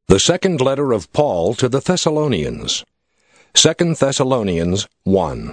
The second letter of Paul to the Thessalonians. 2 Thessalonians 1.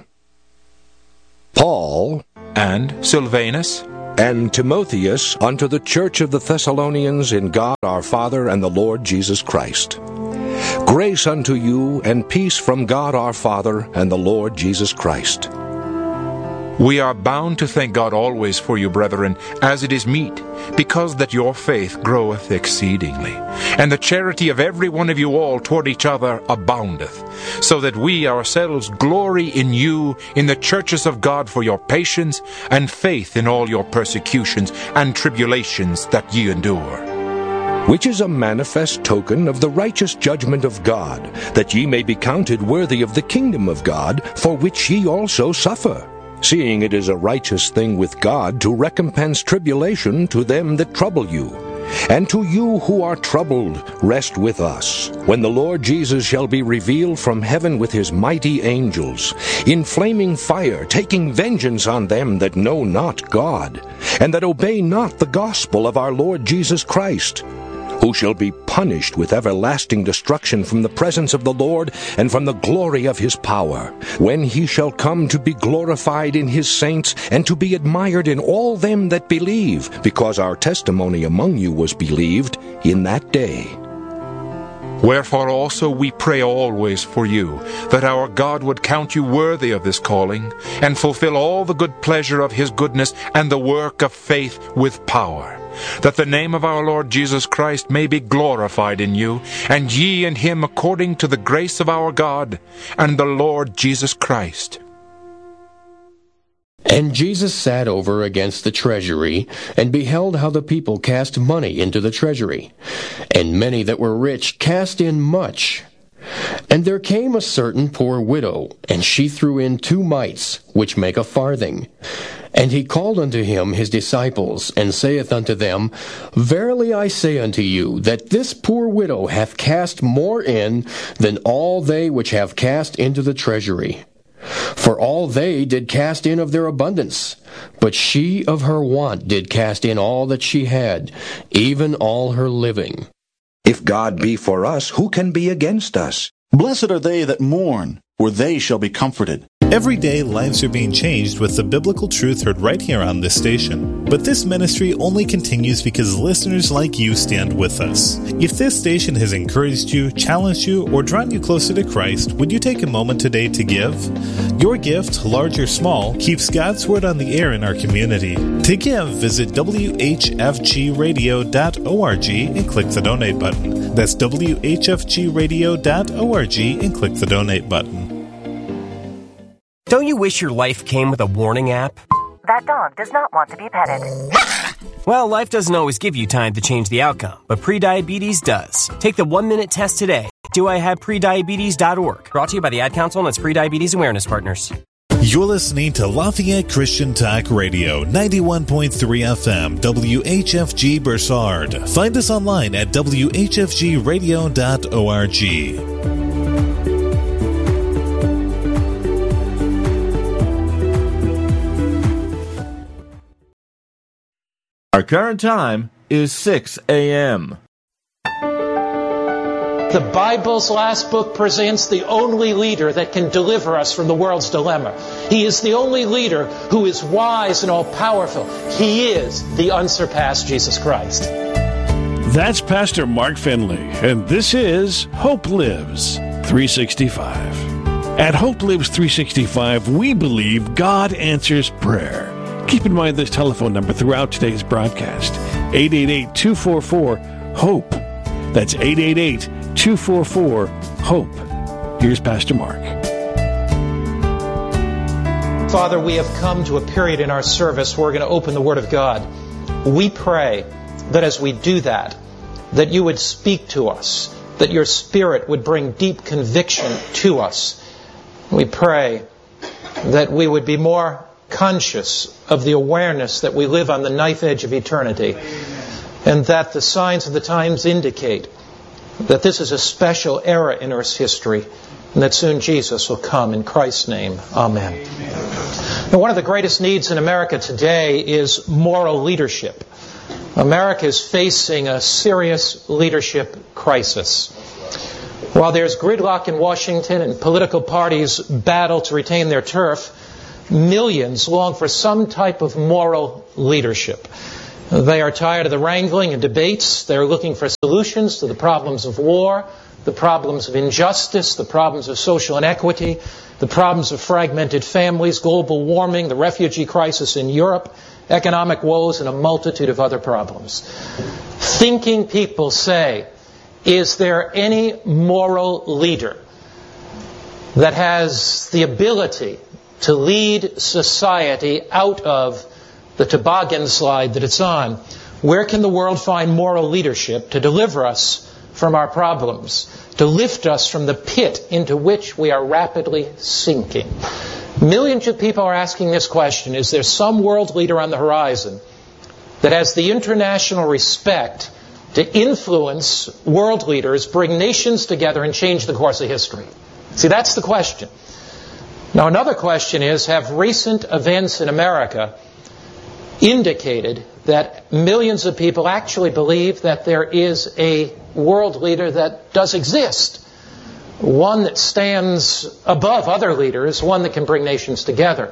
Paul and Silvanus and Timotheus unto the church of the Thessalonians in God our Father and the Lord Jesus Christ. Grace unto you and peace from God our Father and the Lord Jesus Christ. We are bound to thank God always for you, brethren, as it is meet, because that your faith groweth exceedingly, and the charity of every one of you all toward each other aboundeth, so that we ourselves glory in you in the churches of God for your patience and faith in all your persecutions and tribulations that ye endure. Which is a manifest token of the righteous judgment of God, that ye may be counted worthy of the kingdom of God, for which ye also suffer. Seeing it is a righteous thing with God to recompense tribulation to them that trouble you. And to you who are troubled, rest with us, when the Lord Jesus shall be revealed from heaven with his mighty angels, in flaming fire, taking vengeance on them that know not God, and that obey not the gospel of our Lord Jesus Christ, who shall be punished with everlasting destruction from the presence of the Lord and from the glory of his power, when he shall come to be glorified in his saints and to be admired in all them that believe, because our testimony among you was believed in that day. Wherefore also we pray always for you, that our God would count you worthy of this calling, and fulfill all the good pleasure of his goodness and the work of faith with power, that the name of our Lord Jesus Christ may be glorified in you, and ye in him according to the grace of our God and the Lord Jesus Christ. And Jesus sat over against the treasury, and beheld how the people cast money into the treasury. And many that were rich cast in much. And there came a certain poor widow, and she threw in 2 mites, which make a farthing. And he called unto him his disciples, and saith unto them, Verily I say unto you, that this poor widow hath cast more in than all they which have cast into the treasury. For all they did cast in of their abundance, but she of her want did cast in all that she had, even all her living. If God be for us, who can be against us? Blessed are they that mourn, for they shall be comforted. Every day, lives are being changed with the biblical truth heard right here on this station. But this ministry only continues because listeners like you stand with us. If this station has encouraged you, challenged you, or drawn you closer to Christ, would you take a moment today to give? Your gift, large or small, keeps God's Word on the air in our community. To give, visit whfgradio.org and click the donate button. That's whfgradio.org and click the donate button. Don't you wish your life came with a warning app? That dog does not want to be petted. Well, life doesn't always give you time to change the outcome, but prediabetes does. Take the 1-minute test today. DoIHavePrediabetes.org. Brought to you by the Ad Council and its Prediabetes Awareness Partners. You're listening to Lafayette Christian Talk Radio, 91.3 FM, WHFG Bursard. Find us online at whfgradio.org. Our current time is 6 a.m. The Bible's last book presents the only leader that can deliver us from the world's dilemma. He is the only leader who is wise and all-powerful. He is the unsurpassed Jesus Christ. That's Pastor Mark Finley, and this is Hope Lives 365. At Hope Lives 365, we believe God answers prayer. Keep in mind this telephone number throughout today's broadcast, 888-244-HOPE. That's 888-244-HOPE. Here's Pastor Mark. Father, we have come to a period in our service where we're going to open the Word of God. We pray that as we do that, that you would speak to us, that your Spirit would bring deep conviction to us. We pray that we would be more conscious of the awareness that we live on the knife edge of eternity, and that the signs of the times indicate that this is a special era in Earth's history, and that soon Jesus will come. In Christ's name, amen. Now, one of the greatest needs in America today is moral leadership. America is facing a serious leadership crisis. While there's gridlock in Washington and political parties battle to retain their turf, millions long for some type of moral leadership. They are tired of the wrangling and debates. They're looking for solutions to the problems of war, the problems of injustice, the problems of social inequity, the problems of fragmented families, global warming, the refugee crisis in Europe, economic woes, and a multitude of other problems. Thinking people say, is there any moral leader that has the ability to lead society out of the toboggan slide that it's on? Where can the world find moral leadership to deliver us from our problems, to lift us from the pit into which we are rapidly sinking? Millions of people are asking this question. Is there some world leader on the horizon that has the international respect to influence world leaders, bring nations together, and change the course of history? See, that's the question. Now, another question is, have recent events in America indicated that millions of people actually believe that there is a world leader that does exist? One that stands above other leaders, one that can bring nations together.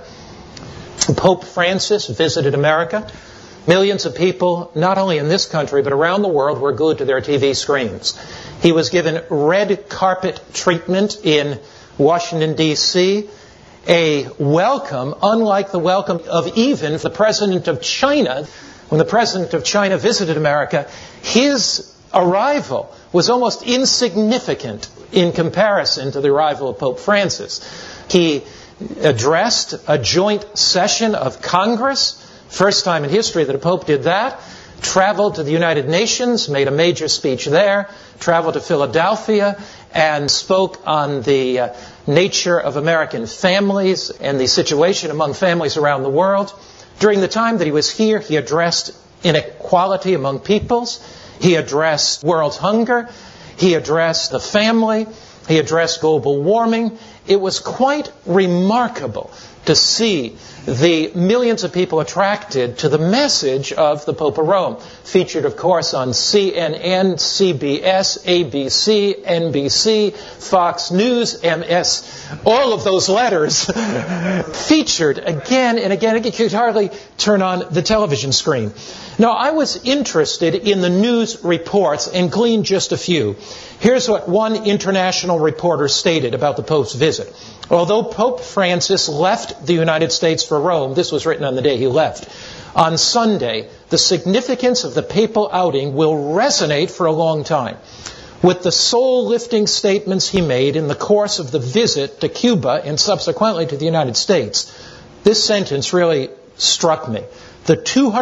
Pope Francis visited America. Millions of people, not only in this country, but around the world, were glued to their TV screens. He was given red carpet treatment in Washington, D.C., a welcome, unlike the welcome of even the President of China. When the President of China visited America, his arrival was almost insignificant in comparison to the arrival of Pope Francis. He addressed a joint session of Congress, first time in history that a pope did that, traveled to the United Nations, made a major speech there, traveled to Philadelphia, and spoke on the nature of American families and the situation among families around the world. During the time that he was here, he addressed inequality among peoples. He addressed world hunger. He addressed the family. He addressed global warming. It was quite remarkable to see the millions of people attracted to the message of the Pope of Rome. Featured, of course, on CNN, CBS, ABC, NBC, Fox News, MS. All of those letters featured again and again. You could hardly turn on the television screen. Now, I was interested in the news reports and gleaned just a few. Here's what one international reporter stated about the Pope's visit. Although Pope Francis left the United States for Rome, this was written on the day he left, on Sunday, the significance of the papal outing will resonate for a long time. With the soul-lifting statements he made in the course of the visit to Cuba and subsequently to the United States, this sentence really struck me. The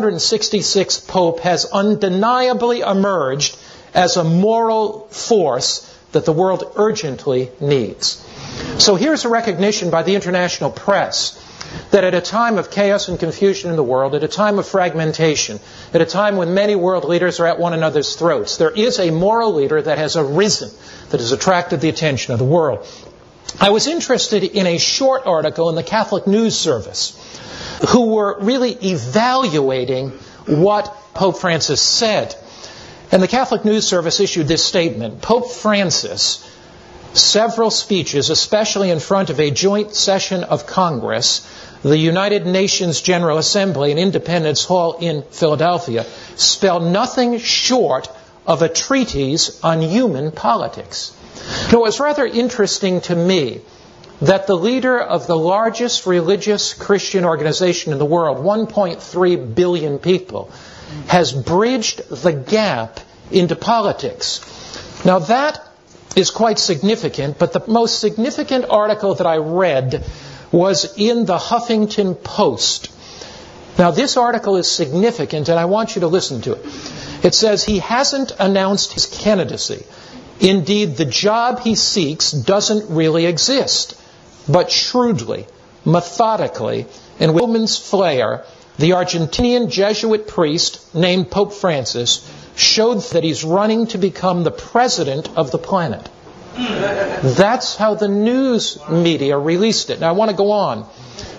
266th Pope has undeniably emerged as a moral force that the world urgently needs. So here's a recognition by the international press that at a time of chaos and confusion in the world, at a time of fragmentation, at a time when many world leaders are at one another's throats, there is a moral leader that has arisen, that has attracted the attention of the world. I was interested in a short article in the Catholic News Service, who were really evaluating what Pope Francis said. And the Catholic News Service issued this statement: Pope Francis, several speeches, especially in front of a joint session of Congress, the United Nations General Assembly and Independence Hall in Philadelphia, spell nothing short of a treatise on human politics. Now, it was rather interesting to me that the leader of the largest religious Christian organization in the world, 1.3 billion people, has bridged the gap into politics. Now, that is quite significant, but the most significant article that I read was in the Huffington Post. Now, this article is significant, and I want you to listen to it. It says, he hasn't announced his candidacy. Indeed, the job he seeks doesn't really exist. But shrewdly, methodically, and with woman's flair, the Argentinian Jesuit priest named Pope Francis showed that he's running to become the president of the planet. That's how the news media released it. Now, I want to go on.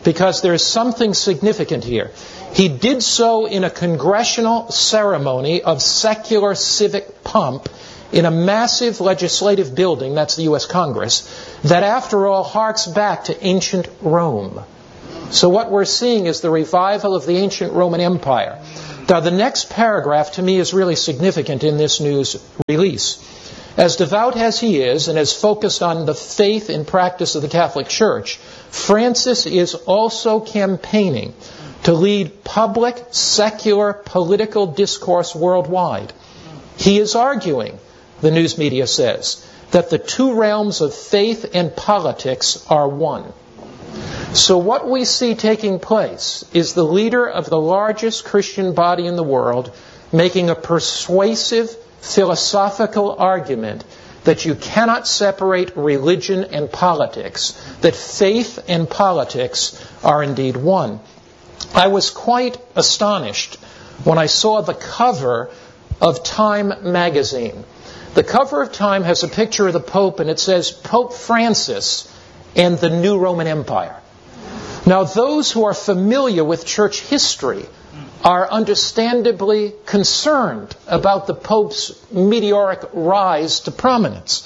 because there is something significant here. He did so in a congressional ceremony of secular civic pomp in a massive legislative building, that's the U.S. Congress, that after all harks back to ancient Rome. So what we're seeing is the revival of the ancient Roman Empire. Now the next paragraph to me is really significant in this news release. As devout as he is and as focused on the faith and practice of the Catholic Church, Francis is also campaigning to lead public, secular, political discourse worldwide. He is arguing, the news media says, that the two realms of faith and politics are one. So what we see taking place is the leader of the largest Christian body in the world making a persuasive philosophical argument that you cannot separate religion and politics, that faith and politics are indeed one. I was quite astonished when I saw the cover of Time magazine. The cover of Time has a picture of the Pope, and it says, Pope Francis and the New Roman Empire. Now, those who are familiar with church history are understandably concerned about the Pope's meteoric rise to prominence.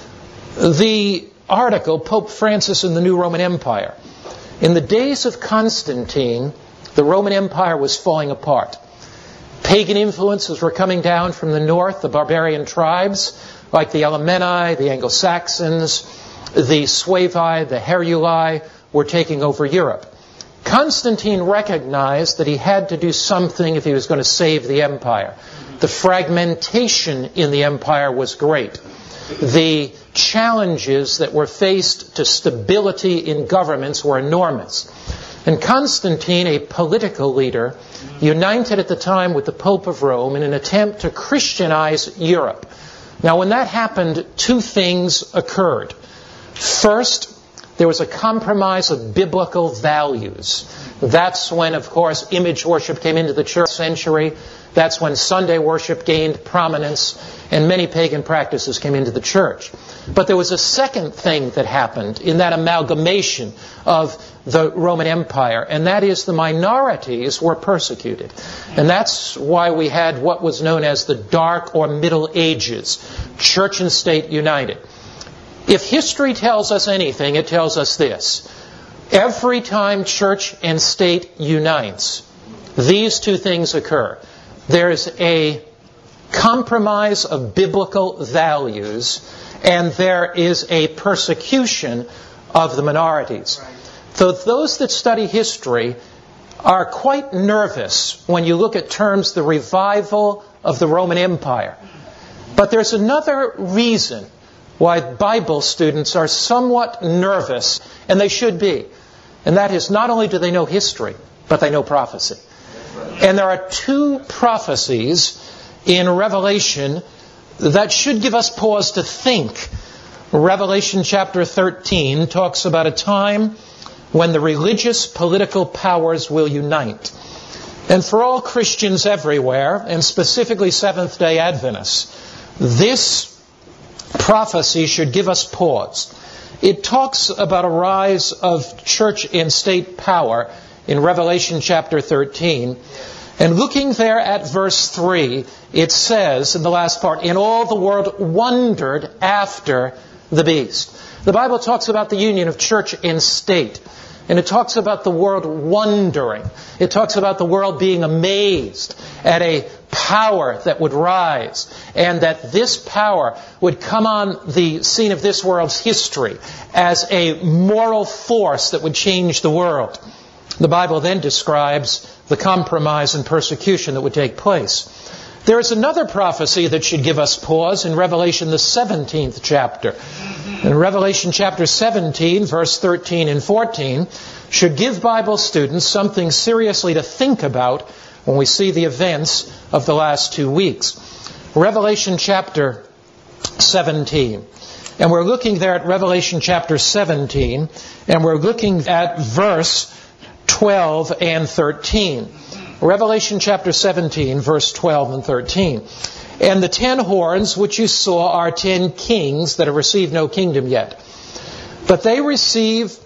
The article, Pope Francis and the New Roman Empire. In the days of Constantine, the Roman Empire was falling apart. Pagan influences were coming down from the north, the barbarian tribes, like the Alemanni, the Anglo-Saxons, the Suevi, the Heruli, were taking over Europe. Constantine recognized that he had to do something if he was going to save the empire. The fragmentation in the empire was great. The challenges that were faced to stability in governments were enormous. And Constantine, a political leader, united at the time with the Pope of Rome in an attempt to Christianize Europe. Now, when that happened, two things occurred. First, there was a compromise of biblical values. That's when, of course, image worship came into the church century. That's when Sunday worship gained prominence, and many pagan practices came into the church. But there was a second thing that happened in that amalgamation of the Roman Empire, and that is the minorities were persecuted. And that's why we had what was known as the Dark or Middle Ages, church and state united. If history tells us anything, it tells us this. Every time church and state unites, these two things occur. There's a compromise of biblical values, and there is a persecution of the minorities. So those that study history are quite nervous when you look at terms the revival of the Roman Empire. But there's another reason why Bible students are somewhat nervous, and they should be. And that is, not only do they know history, but they know prophecy. And there are two prophecies in Revelation that should give us pause to think. Revelation chapter 13 talks about a time when the religious political powers will unite. And for all Christians everywhere, and specifically Seventh-day Adventists, this prophecy should give us pause. It talks about a rise of church and state power in Revelation chapter 13. And looking there at verse 3, it says in the last part, and all the world wondered after the beast. The Bible talks about the union of church and state. And it talks about the world wondering. It talks about the world being amazed at a power that would rise, and that this power would come on the scene of this world's history as a moral force that would change the world. The Bible then describes the compromise and persecution that would take place. There is another prophecy that should give us pause in Revelation, the 17th chapter. In Revelation chapter 17, verse 13 and 14, should give Bible students something seriously to think about when we see the events of the last 2 weeks. Revelation chapter 17. And we're looking there at Revelation chapter 17, and we're looking at verse 12 and 13. Revelation chapter 17, verse 12 and 13. And the 10 horns which you saw are 10 kings that have received no kingdom yet. But they receive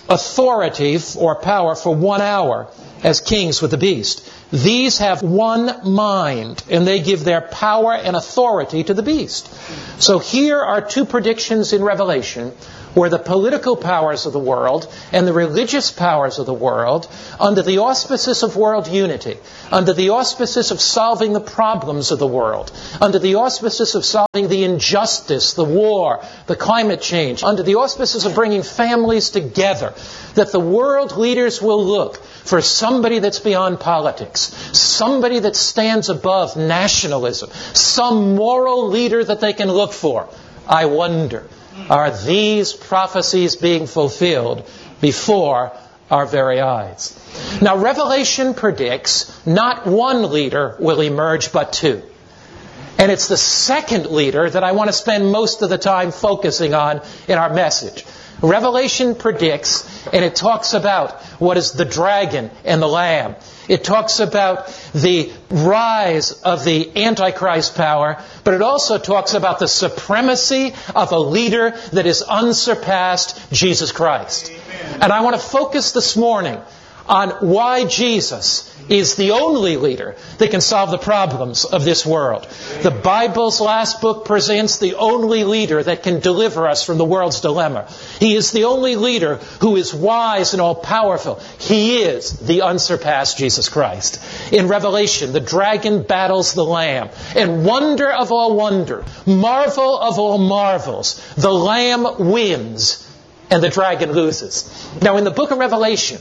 authority or power for 1 hour as kings with the beast. These have one mind, and they give their power and authority to the beast. So here are two predictions in Revelation where the political powers of the world and the religious powers of the world, under the auspices of world unity, under the auspices of solving the problems of the world, under the auspices of solving the injustice, the war, the climate change, under the auspices of bringing families together, that the world leaders will look for somebody that's beyond politics, somebody that stands above nationalism, some moral leader that they can look for. I wonder, are these prophecies being fulfilled before our very eyes? Now, Revelation predicts not one leader will emerge, but two. And it's the second leader that I want to spend most of the time focusing on in our message. Revelation predicts, and it talks about what is the dragon and the lamb. It talks about the rise of the Antichrist power, but it also talks about the supremacy of a leader that is unsurpassed, Jesus Christ. And I want to focus this morning on why Jesus is the only leader that can solve the problems of this world. The Bible's last book presents the only leader that can deliver us from the world's dilemma. He is the only leader who is wise and all-powerful. He is the unsurpassed Jesus Christ. In Revelation, the dragon battles the lamb. And wonder of all wonder, marvel of all marvels, the lamb wins and the dragon loses. Now, in the book of Revelation,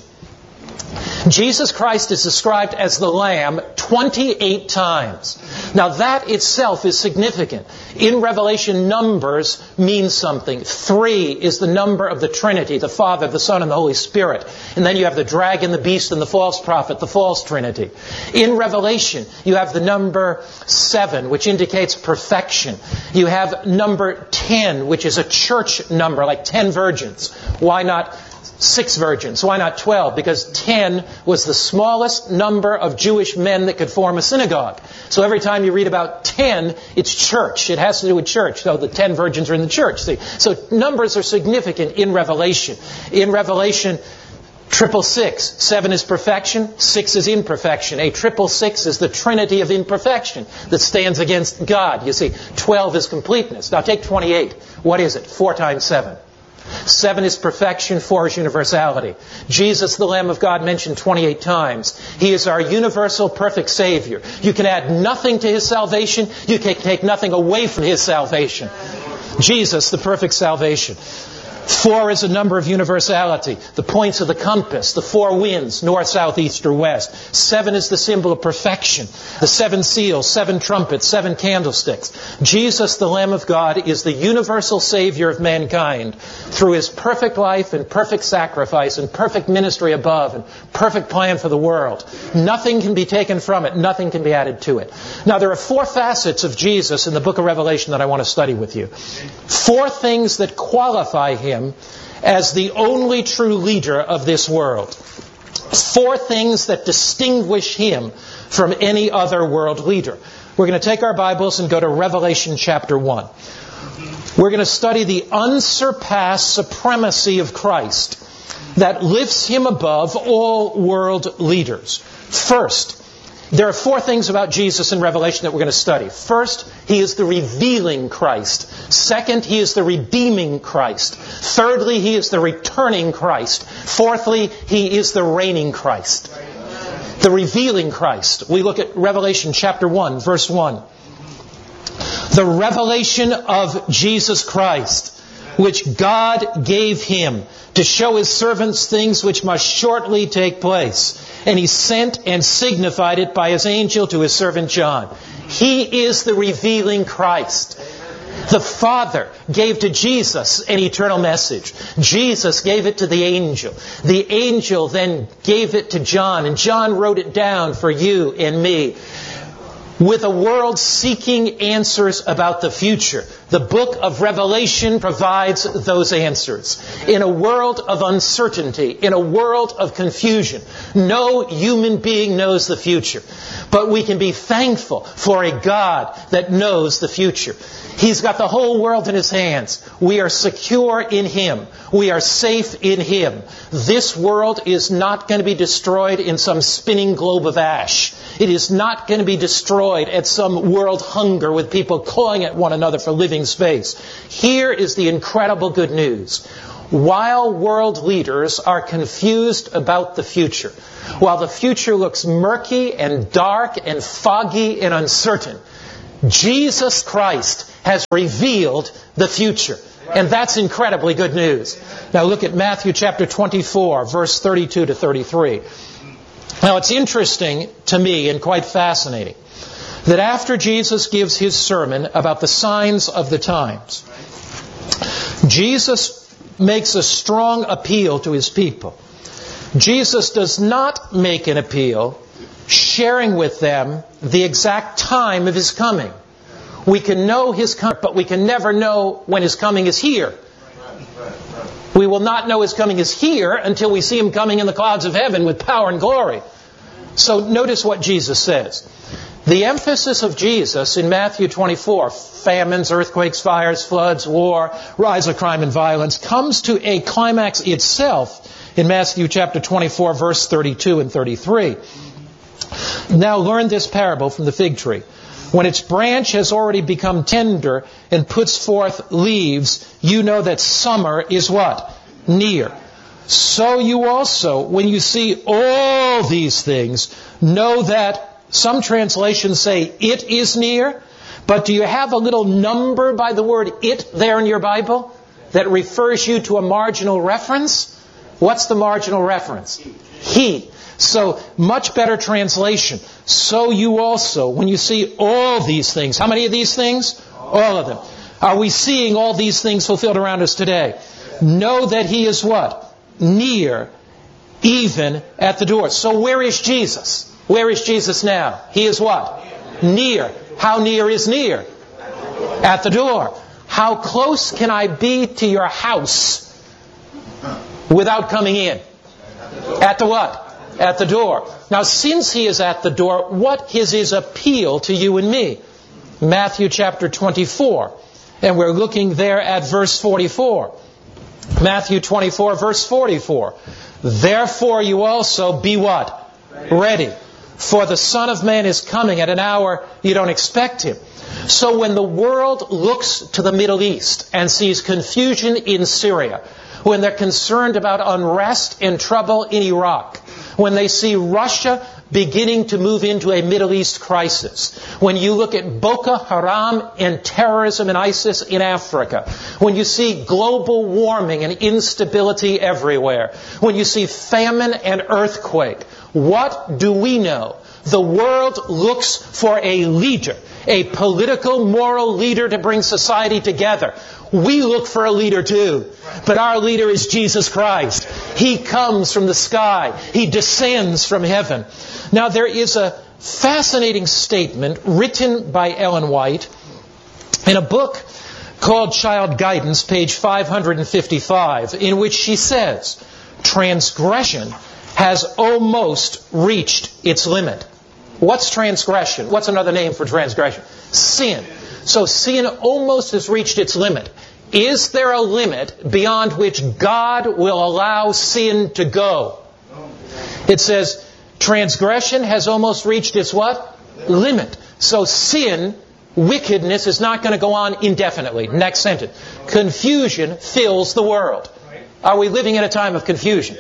Jesus Christ is described as the Lamb 28 times. Now that itself is significant. In Revelation, numbers mean something. 3 is the number of the Trinity, the Father, the Son, and the Holy Spirit. And then you have the dragon, the beast, and the false prophet, the false Trinity. In Revelation, you have the number 7, which indicates perfection. You have number 10, which is a church number, like 10 virgins. Why not 6 virgins? Why not 12? Because 10 was the smallest number of Jewish men that could form a synagogue. So every time you read about 10, it's church. It has to do with church. So the 10 virgins are in the church. See? So numbers are significant in Revelation. In Revelation, 666. 7 is perfection. 6 is imperfection. A 666 is the trinity of imperfection that stands against God. You see, 12 is completeness. Now take 28. What is it? 4 times 7. 7 is perfection, 4 is universality. Jesus, the Lamb of God, mentioned 28 times. He is our universal, perfect Savior. You can add nothing to His salvation. You can take nothing away from His salvation. Jesus, the perfect salvation. 4 is a number of universality. The points of the compass, the 4 winds, north, south, east, or west. 7 is the symbol of perfection. The 7 seals, 7 trumpets, 7 candlesticks. Jesus, the Lamb of God, is the universal Savior of mankind through His perfect life and perfect sacrifice and perfect ministry above and perfect plan for the world. Nothing can be taken from it. Nothing can be added to it. Now, there are 4 facets of Jesus in the book of Revelation that I want to study with you. 4 things that qualify Him as the only true leader of this world. 4 things that distinguish Him from any other world leader. We're going to take our Bibles and go to Revelation chapter 1. We're going to study the unsurpassed supremacy of Christ that lifts Him above all world leaders. First, there are 4 things about Jesus in Revelation that we're going to study. First, He is the revealing Christ. Second, He is the redeeming Christ. Thirdly, He is the returning Christ. Fourthly, He is the reigning Christ. The revealing Christ. We look at Revelation chapter 1, verse 1. The revelation of Jesus Christ, which God gave Him to show His servants things which must shortly take place. And He sent and signified it by His angel to His servant John. He is the revealing Christ. The Father gave to Jesus an eternal message. Jesus gave it to the angel. The angel then gave it to John, and John wrote it down for you and me. with a world seeking answers about the future. The book of Revelation provides those answers. In a world of uncertainty, in a world of confusion, no human being knows the future. But we can be thankful for a God that knows the future. He's got the whole world in His hands. We are secure in Him. We are safe in Him. This world is not going to be destroyed in some spinning globe of ash. It is not going to be destroyed at some world hunger with people clawing at one another for living space. Here is the incredible good news. While world leaders are confused about the future, while the future looks murky and dark and foggy and uncertain, Jesus Christ has revealed the future. And that's incredibly good news. Now look at Matthew chapter 24, verse 32 to 33. Now it's interesting to me and quite fascinating that after Jesus gives His sermon about the signs of the times, Jesus makes a strong appeal to His people. Jesus does not make an appeal sharing with them the exact time of His coming. We can know His coming, but we can never know when His coming is here. We will not know His coming is here until we see Him coming in the clouds of heaven with power and glory. So notice what Jesus says. The emphasis of Jesus in Matthew 24, famines, earthquakes, fires, floods, war, rise of crime and violence, comes to a climax itself in Matthew chapter 24, verse 32 and 33. Now learn this parable from the fig tree. When its branch has already become tender and puts forth leaves, you know that summer is what? Near. So you also, when you see all these things, know that some translations say it is near. But do you have a little number by the word it there in your Bible that refers you to a marginal reference? What's the marginal reference? He. So, much better translation. So you also, when you see all these things. How many of these things? All of them. Are we seeing all these things fulfilled around us today? Know that He is what? Near, even at the door. So where is Jesus? Where is Jesus now? He is what? Near. How near is near? At the door. How close can I be to your house without coming in? At the what? At the door. Now, since He is at the door, what is His appeal to you and me? Matthew chapter 24. And we're looking there at verse 44. Matthew 24, verse 44. Therefore you also be what? Ready. For the Son of Man is coming at an hour you don't expect Him. So when the world looks to the Middle East and sees confusion in Syria, when they're concerned about unrest and trouble in Iraq, when they see Russia beginning to move into a Middle East crisis, when you look at Boko Haram and terrorism and ISIS in Africa, when you see global warming and instability everywhere, when you see famine and earthquake, what do we know? The world looks for a leader, a political, moral leader to bring society together. We look for a leader too. But our leader is Jesus Christ. He comes from the sky. He descends from heaven. Now there is a fascinating statement written by Ellen White in a book called Child Guidance, page 555, in which she says, transgression has almost reached its limit. What's transgression? What's another name for transgression? Sin. So sin almost has reached its limit. Is there a limit beyond which God will allow sin to go? It says, transgression has almost reached its what? Limit. So sin, wickedness, is not going to go on indefinitely. Next sentence. Confusion fills the world. Are we living in a time of confusion?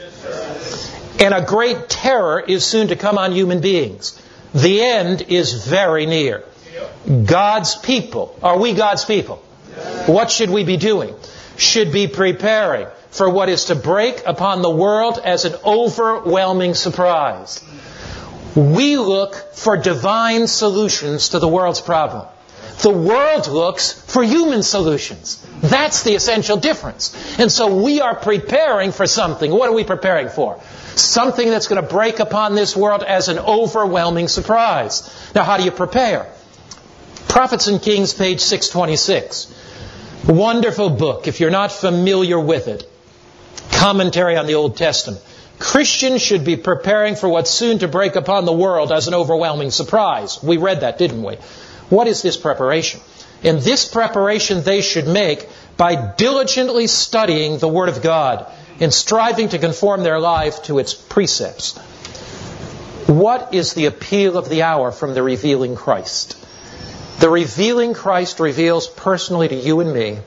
And a great terror is soon to come on human beings. The end is very near. God's people. Are we God's people? What should we be doing? Should be preparing for what is to break upon the world as an overwhelming surprise. We look for divine solutions to the world's problem. The world looks for human solutions. That's the essential difference. And so we are preparing for something. What are we preparing for? Something that's going to break upon this world as an overwhelming surprise. Now, how do you prepare? Prophets and Kings, page 626. Wonderful book, if you're not familiar with it. Commentary on the Old Testament. Christians should be preparing for what's soon to break upon the world as an overwhelming surprise. We read that, didn't we? What is this preparation? And this preparation they should make by diligently studying the Word of God and striving to conform their life to its precepts. What is the appeal of the hour from the revealing Christ? The revealing Christ reveals personally to you and me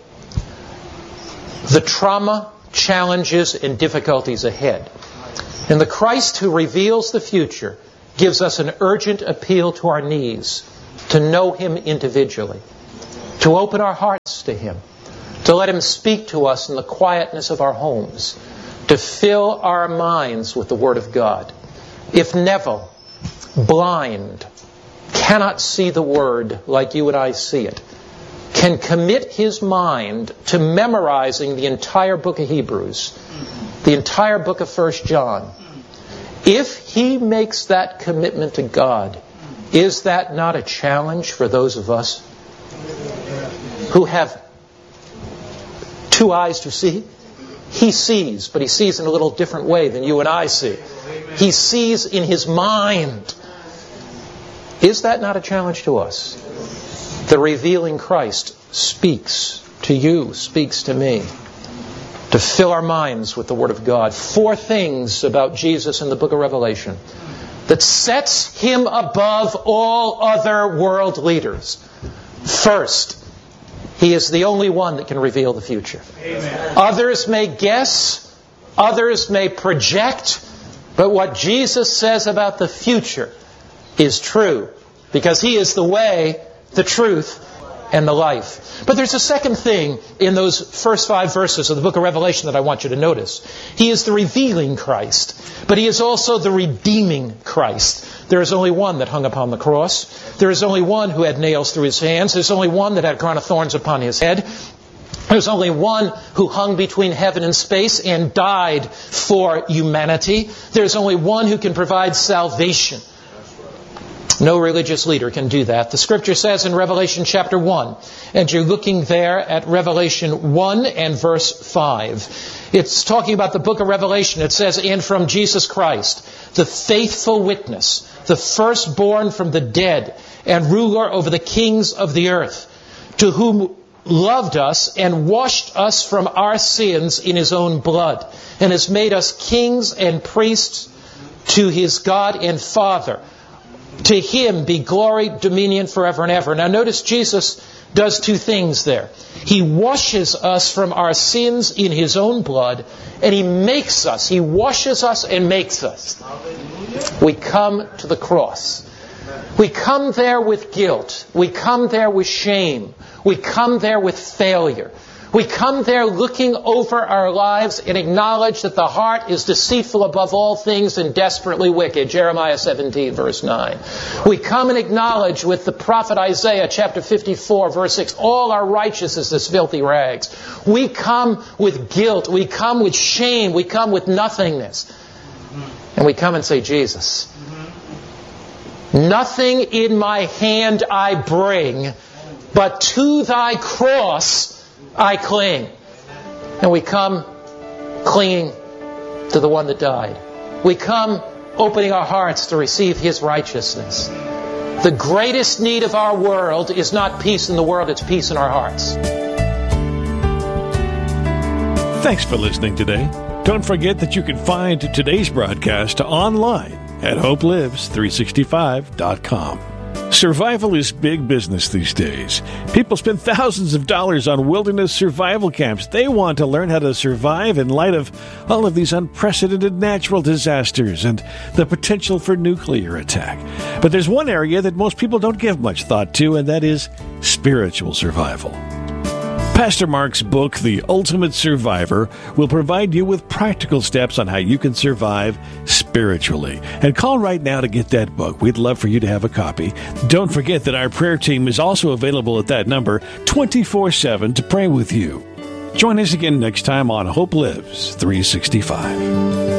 the trauma, challenges, and difficulties ahead. And the Christ who reveals the future gives us an urgent appeal to our knees to know Him individually, to open our hearts to Him, to let Him speak to us in the quietness of our homes, to fill our minds with the Word of God. If Neville, blind, cannot see the Word like you and I see it, can commit his mind to memorizing the entire book of Hebrews, the entire book of 1 John, if he makes that commitment to God, is that not a challenge for those of us who have two eyes to see? He sees, but he sees in a little different way than you and I see. He sees in his mind. Is that not a challenge to us? The revealing Christ speaks to you, speaks to me, to fill our minds with the Word of God. 4 things about Jesus in the book of Revelation that sets Him above all other world leaders. First, He is the only one that can reveal the future. Amen. Others may guess, others may project, but what Jesus says about the future is true, because He is the way, the truth, and the life. But there's a second thing in those first 5 verses of the book of Revelation that I want you to notice. He is the revealing Christ, but He is also the redeeming Christ. There is only one that hung upon the cross. There is only one who had nails through His hands. There's only one that had a crown of thorns upon His head. There's only one who hung between heaven and space and died for humanity. There's only one who can provide salvation. No religious leader can do that. The Scripture says in Revelation chapter 1, and you're looking there at Revelation 1 and verse 5. It's talking about the book of Revelation. It says, and from Jesus Christ, the faithful witness, the firstborn from the dead, and ruler over the kings of the earth, to whom loved us and washed us from our sins in His own blood, and has made us kings and priests to His God and Father. To Him be glory, dominion forever and ever. Now notice Jesus does 2 things there. He washes us from our sins in His own blood, and He makes us. He washes us and makes us. We come to the cross. We come there with guilt. We come there with shame. We come there with failure. We come there looking over our lives and acknowledge that the heart is deceitful above all things and desperately wicked. Jeremiah 17, verse 9. We come and acknowledge with the prophet Isaiah, chapter 54, verse 6, all our righteousness is filthy rags. We come with guilt. We come with shame. We come with nothingness. And we come and say, Jesus, nothing in my hand I bring, but to Thy cross I cling. And we come clinging to the one that died. We come opening our hearts to receive His righteousness. The greatest need of our world is not peace in the world, it's peace in our hearts. Thanks for listening today. Don't forget that you can find today's broadcast online at hopelives365.com. Survival is big business these days. People spend thousands of dollars on wilderness survival camps. They want to learn how to survive in light of all of these unprecedented natural disasters and the potential for nuclear attack. But there's one area that most people don't give much thought to, and that is spiritual survival. Pastor Mark's book, The Ultimate Survivor, will provide you with practical steps on how you can survive spiritually. And call right now to get that book. We'd love for you to have a copy. Don't forget that our prayer team is also available at that number 24/7 to pray with you. Join us again next time on Hope Lives 365.